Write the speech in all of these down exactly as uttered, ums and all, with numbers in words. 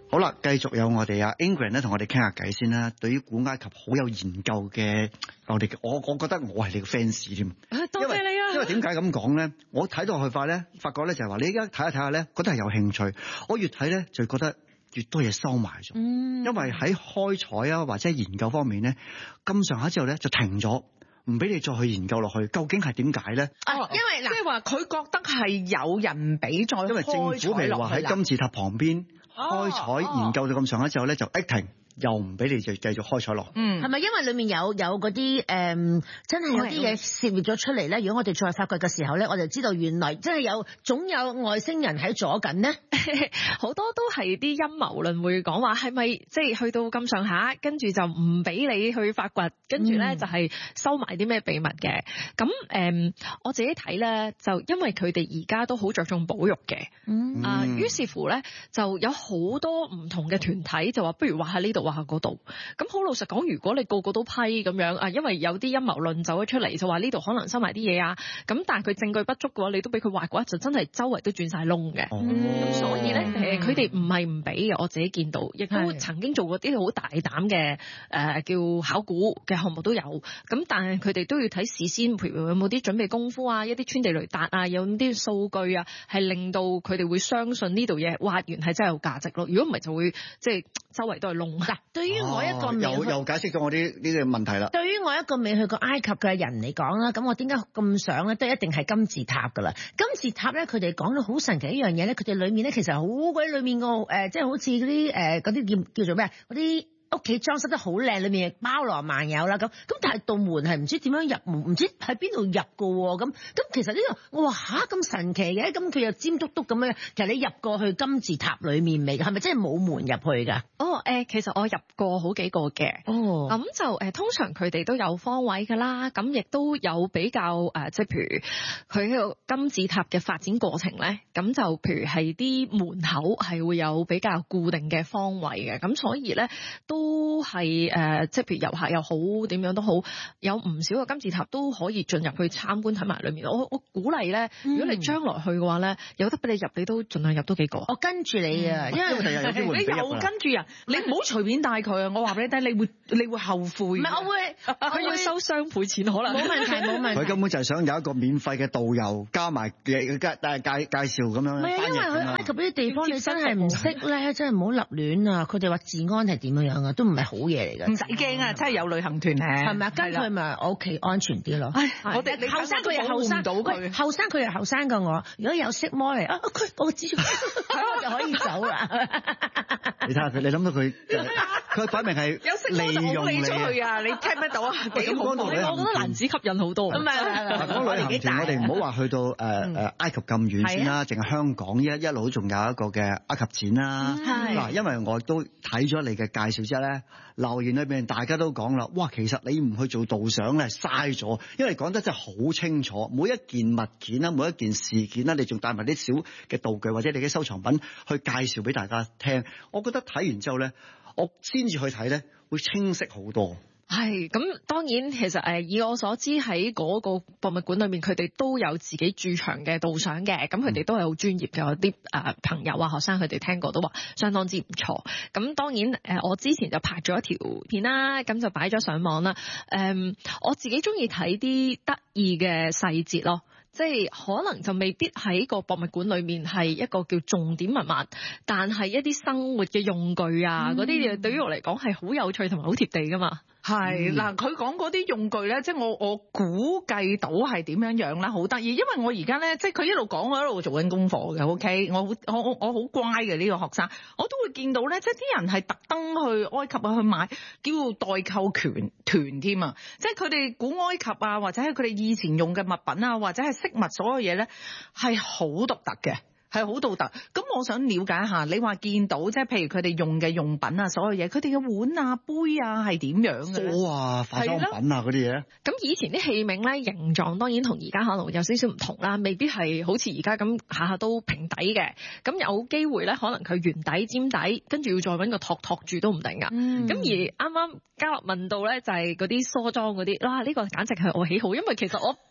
好啦，繼續有我哋阿 Ingrid 咧同我哋傾下偈先啦。對於古埃及好有研究嘅，我哋我我覺得我係你嘅 fans 添。 多謝你啊！ 因為點解咁講咧？我睇到去法咧，發覺咧就係話你而家睇下睇下咧，覺得係有興趣。我越睇咧就覺得越多嘢收埋咗。嗯，因為喺開採啊或者研究方面咧，咁上下之後咧就停咗。唔俾你再去研究落去，究竟係點解咧？ 啊，因為嗱，即係話佢覺得係有人俾再開採落去啦。因為政府譬如話喺金字塔旁邊開採研究到咁上下之後咧，就一停。又唔俾你就繼續開採落， 嗯，係咪因為裡面有有嗰啲誒真係有啲嘢泄露咗出嚟咧？如果我哋再發掘嘅時候咧，我就知道原來真係有總有外星人喺左緊呢。 好多都係啲陰謀論會講話係咪即係去到咁上下，跟住就唔俾你去發掘，跟住咧就係收埋啲咩秘密嘅。咁誒、嗯，我自己睇咧，就因為佢哋而家都好着重保育嘅，嗯啊，於是乎咧就有好多唔同嘅團體就話，不如話喺呢度。話喺嗰度，咁好老實講，如果你個個都批咁樣啊，因為有啲陰謀論走咗出嚟，就話呢度可能收埋啲嘢啊，咁但係佢證據不足嘅話，你都俾佢挖嘅話，就真係周圍都轉晒窿嘅。咁、嗯、所以咧，誒，佢哋唔係唔俾嘅，我自己見到，亦都曾經做過啲好大膽嘅誒叫考古嘅項目都有，咁但係佢哋都要睇事先，譬如有冇啲準備功夫啊，一啲穿地雷達啊，有啲數據啊，係令到佢哋會相信呢度嘢挖完係真係有價值咯。如果唔係就會即係周圍都係窿。 對於我一個未去、 哦、又又解釋咗我啲呢個問題啦。 對於我一個未去過埃及嘅人嚟講啦，咁我點解咁想咧？都一定係金字塔噶啦。金字塔咧，佢哋講到好神奇一樣嘢咧，佢哋裏面咧其實好鬼裏面個誒、呃，即係好似嗰啲誒嗰啲叫叫做咩啊？嗰啲屋企裝飾得好靚，裏面包羅萬有啦。咁咁但係道門係唔知點樣入門，唔知喺邊度入噶喎。咁咁其實呢、這個我話吓咁神奇嘅，咁佢又尖篤篤咁樣。其實你入過去金字塔裏面未？係咪真係冇門入去㗎？ 哦，誒、呃，其實我入過好幾個嘅。哦，咁就誒、呃，通常佢哋都有方位㗎啦。咁亦都有比較誒、呃，即係譬如佢呢個金字塔嘅發展過程咧，咁就譬如係啲門口係會有比較固定嘅方位嘅。咁所以咧都係誒、呃，即係譬如遊客又好，點樣都好，有唔少個金字塔都可以進入去參觀睇埋裏面。我我鼓勵咧，如果你將來去嘅話咧，有得俾你入，你都盡量入多幾個。 我跟住你啊，因為有機會你又跟住人，你唔好隨便帶佢啊！我話俾你聽，你會你會後悔。 唔係，我會佢要收雙倍錢，可能冇問題，冇問題。 佢根本就係想有一個免費嘅導遊加埋嘅介介介紹咁樣。 唔係啊，因為去埃及呢啲地方你真係唔識咧，真係唔好立亂啊！佢哋話治安係點樣樣啊，都唔係好嘢嚟㗎。 唔使驚啊，真係有旅行團咧。 係咪啊？跟佢咪我屋企安全啲咯。 我哋後生佢又後生，喂，後生佢又後生過我。如果有色魔嚟啊，佢我指住佢，我就可以走啦。 你睇下佢，你諗到佢，佢擺明係有色魔就冇你出去啊！你聽得到啊？幾好講到你，我覺得男子吸引好多。 咁咪係講旅行團，我哋唔好話去到誒誒埃及咁遠先啦，淨係香港一一路仲有一個嘅埃及展啦。嗱，因為我都睇咗你嘅介紹之後咧，留言裏邊大家都講啦，哇，其實你唔去做導賞咧，嘥咗，因為講得真係好清楚，每一件物件啦，每一件事件啦，你仲帶埋啲小嘅道具或者你嘅收藏品去介紹俾大家聽，我覺得睇完之後咧，我先至去睇咧，會清晰好多。 係咁，當然其實誒以我所知喺嗰個博物館裏面，佢哋都有自己駐場嘅導賞嘅，咁佢哋都係好專業嘅，有啲誒朋友啊學生佢哋聽過都話相當之唔錯。咁當然誒我之前就拍咗一條片啦，咁就擺咗上網啦。誒我自己中意睇啲得意嘅細節咯。即係可能就未必喺個博物館裏面係一個叫重點文物，但係一啲生活嘅用具啊，嗰啲嘢對於我嚟講係好有趣同埋好貼地噶嘛。 係嗱，佢講嗰啲用具咧，即係我我估計到係點樣樣啦，好得意。因為我而家咧，即係佢一路講，我一路做緊功課嘅。O K，我好我我我好乖嘅呢個學生，我都會見到咧，即係啲人係特登去埃及啊去買叫代購團團添啊，即係佢哋古埃及啊，或者係佢哋以前用嘅物品啊，或者係飾物所有嘢咧，係好獨特嘅。係好獨特，咁我想了解一下，你話見到即係譬如佢哋用嘅用品啊，所有嘢，佢哋嘅碗啊、杯啊係點樣嘅？梳啊、化妝品啊嗰啲嘢。 咁以前啲器皿咧形狀當然同而家可能有少少唔同啦，未必係好似而家咁下下都平底嘅。咁有機會咧，可能佢圓底尖底，跟住要再揾個托托住都唔定噶。咁、嗯、而啱啱嘉樂問到咧，就係嗰啲梳妝嗰啲，哇！呢、呢個簡直係我喜好，因為其實我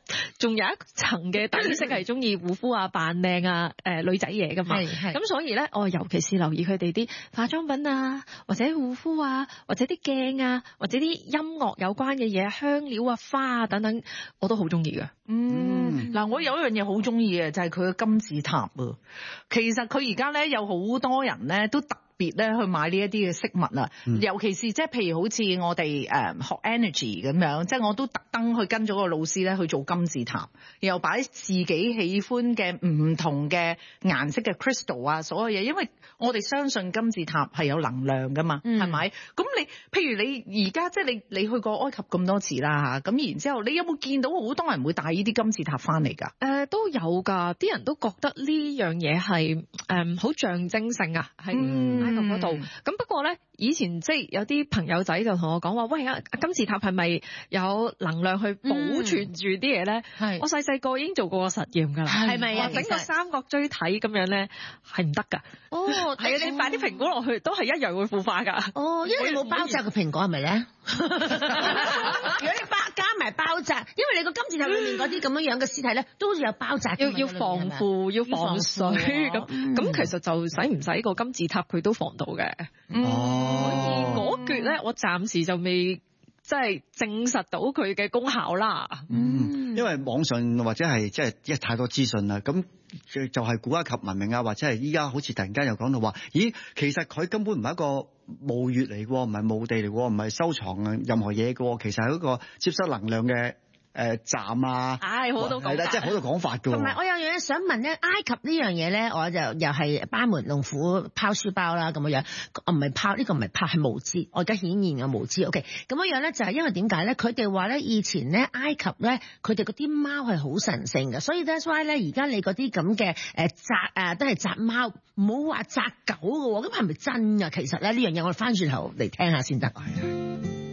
仲有一層嘅底色係中意護膚啊、扮靚啊、誒、呃、女仔嘢噶嘛。咁所以咧，我尤其是留意佢哋啲化妝品啊，或者護膚啊，或者啲鏡啊，或者啲音樂有關嘅嘢、香料啊、花啊等等，我都好中意嘅。 嗯，嗱、嗯，我有一樣嘢好中意嘅就係佢嘅金字塔啊。其實佢而家咧有好多人咧都特別咧去買呢一啲嘅飾物啊，嗯、尤其是即係譬如好似我哋誒學 energy 咁樣，即係我都特登去跟咗個老師咧去做金字塔，然後擺自己喜歡嘅唔同嘅顏色嘅 crystal 啊，所有嘢，因為我哋相信金字塔係有能量噶嘛，係咪、嗯？咁你譬如你而家即係你你去過埃及咁多次啦嚇，咁然之後你有冇見到好多人會帶呢啲金字塔翻嚟㗎？誒、 呃、都有㗎，啲人都覺得呢樣嘢係誒好象徵性啊，係、嗯。喺嗰度，咁不過咧，以前即係有啲朋友仔就同我講話，喂啊，金字塔係咪有能量去保存住啲嘢咧？係、嗯，我細細個已經做過個實驗㗎啦，係咪啊？整個三角錐體咁樣咧，係唔得㗎。哦，係啊，你擺啲蘋果落去都係一樣會腐化㗎。哦，因為你冇包紮個蘋果係咪咧？如果你包加埋包紮，因為你個金字塔裏面嗰啲咁樣樣嘅屍體咧，都有包紮，要要防腐，要防水咁。咁、嗯、其實就使唔使個金字塔佢都防到嘅。哦，而嗰橛咧，我暫時就未即係證實到佢嘅功效啦。 嗯，因為網上或者係即係一太多資訊啦，咁就係古埃及文明啊，或者係依家好似突然間又講到話，咦，其實佢根本唔係一個墓穴嚟嘅，唔係墓地嚟嘅，唔係收藏任何嘢嘅，其實係一個接收能量嘅。誒站啊， 唉，好多講法， 即係好多講法㗎。 同埋我有樣嘢想問咧，埃及呢樣嘢咧，我就又係班門弄斧拋書包啦咁樣樣，我唔係拋呢個唔係拋係無知，我而家顯現嘅無知。OK，咁樣樣咧就係因為點解咧？佢哋話咧以前咧埃及咧，佢哋嗰啲貓係好神聖嘅，所以 that's why 咧而家你嗰啲咁嘅誒紮啊都係紮貓，唔好話紮狗㗎喎，咁係咪真㗎？其實咧呢樣嘢我哋翻轉頭嚟聽下先得。